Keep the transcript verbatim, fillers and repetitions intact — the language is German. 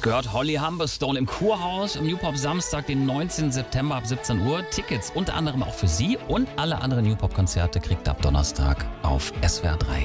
gehört Holly Humberstone im Kurhaus im Newpop Samstag, den neunzehnten September ab siebzehn Uhr. Tickets unter anderem auch für Sie und alle anderen Newpop-Konzerte kriegt ihr ab Donnerstag auf S W R drei.